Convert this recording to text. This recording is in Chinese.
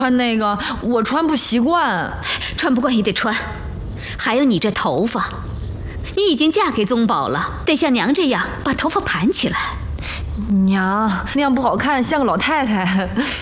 穿那个我穿不习惯， 穿不惯也得穿。还有你这头发，你已经嫁给宗保了，得像娘这样把头发盘起来。 娘，那样不好看，像个老太太。